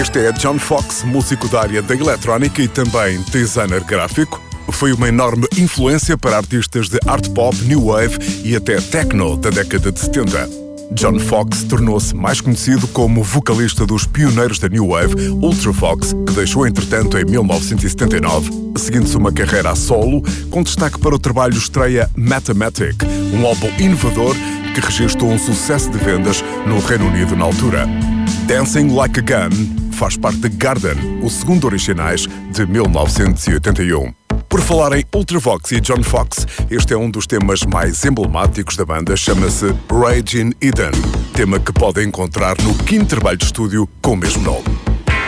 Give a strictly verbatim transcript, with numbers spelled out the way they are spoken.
Este é John Foxx, músico da área da eletrónica e também designer gráfico. Foi uma enorme influência para artistas de art pop, new wave e até techno da década de setenta. John Foxx tornou-se mais conhecido como vocalista dos pioneiros da new wave, Ultravox, que deixou entretanto em mil novecentos e setenta e nove, seguindo-se uma carreira a solo, com destaque para o trabalho estreia Mathematic, um álbum inovador que registrou um sucesso de vendas no Reino Unido na altura. Dancing Like a Gun faz parte de Garden, o segundo originais de mil novecentos e oitenta e um. Por falar em Ultravox e John Foxx, este é um dos temas mais emblemáticos da banda, chama-se Rage in Eden, tema que podem encontrar no quinto trabalho de estúdio com o mesmo nome.